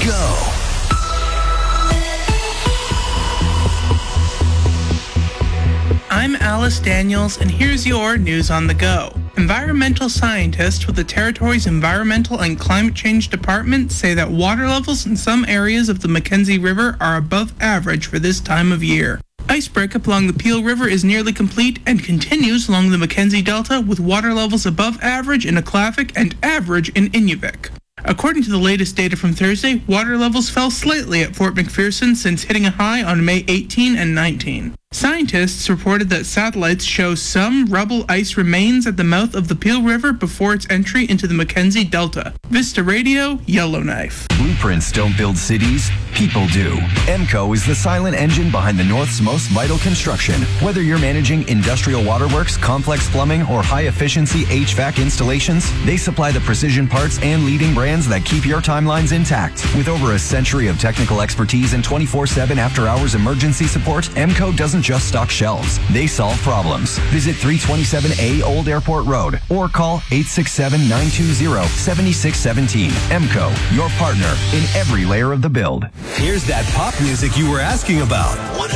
go. I'm Alice Daniels, and here's your News on the Go. Environmental scientists with the territory's Environmental and Climate Change Department say that water levels in some areas of the Mackenzie River are above average for this time of year. Ice breakup along the Peel River is nearly complete and continues along the Mackenzie Delta with water levels above average in Aklavik and average in Inuvik. According to the latest data from Thursday, water levels fell slightly at Fort McPherson since hitting a high on May 18 and 19. Scientists reported that satellites show some rubble ice remains at the mouth of the Peel River before its entry into the Mackenzie Delta. Vista Radio, Yellowknife. Blueprints don't build cities, people do. EMCO is the silent engine behind the North's most vital construction. Whether you're managing industrial waterworks, complex plumbing, or high-efficiency HVAC installations, they supply the precision parts and leading brands that keep your timelines intact. With over a century of technical expertise and 24/7 after-hours emergency support, EMCO doesn't just stock shelves. They solve problems. Visit 327A Old Airport Road or call 867-920-7617. EMCO, your partner in every layer of the build. Here's that pop music you were asking about.